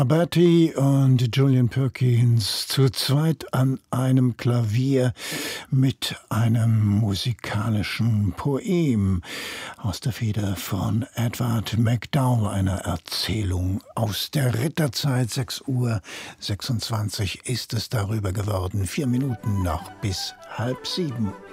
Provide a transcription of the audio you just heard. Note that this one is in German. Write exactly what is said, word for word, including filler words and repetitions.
Betty und Julian Perkins zu zweit an einem Klavier mit einem musikalischen Poem aus der Feder von Edward MacDowell, einer Erzählung aus der Ritterzeit. sechs Uhr sechsundzwanzig ist es darüber geworden. Vier Minuten noch bis halb sieben.